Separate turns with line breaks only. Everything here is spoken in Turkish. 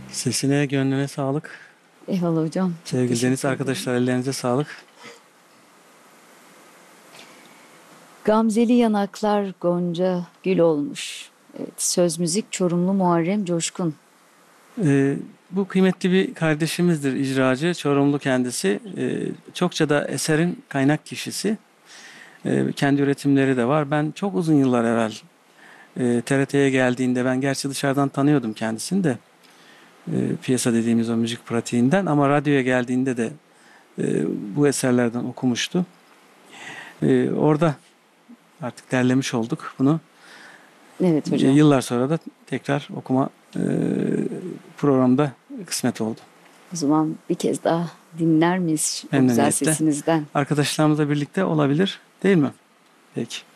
Sesine, gönlüne sağlık.
Eyvallah hocam. Çok
Sevgili
teşekkür
Deniz
ederim.
arkadaşlar, ellerinize sağlık.
Gamzeli yanaklar gonca gül olmuş. Evet, söz müzik Çorumlu Muharrem Coşkun.
Bu kıymetli bir kardeşimizdir, icracı, Çorumlu kendisi. Çokça da eserin kaynak kişisi. Kendi üretimleri de var. Ben çok uzun yıllar evvel TRT'ye geldiğinde, ben gerçi dışarıdan tanıyordum kendisini de. Piyasa dediğimiz o müzik pratiğinden, ama radyoya geldiğinde de bu eserlerden okumuştu. Orada artık derlemiş olduk bunu.
Evet hocam.
Yıllar sonra da tekrar okuma programda kısmet oldu.
O zaman bir kez daha dinler miyiz o güzel
Memnuniyetle.
sesinizden?
Arkadaşlarımızla birlikte olabilir, değil mi? Peki.